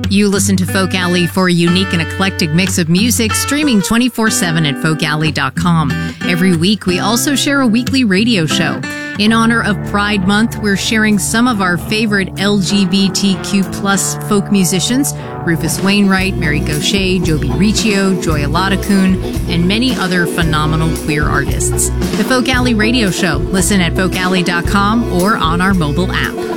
You listen to Folk Alley for a unique and eclectic mix of music, streaming 24/7 at folkalley.com. Every week, we also share a weekly radio show. In honor of Pride Month, we're sharing some of our favorite LGBTQ plus folk musicians, Rufus Wainwright, Mary Gauthier, Joby Riccio, Joy Aladakun, and many other phenomenal queer artists. The Folk Alley Radio Show. Listen at folkalley.com or on our mobile app.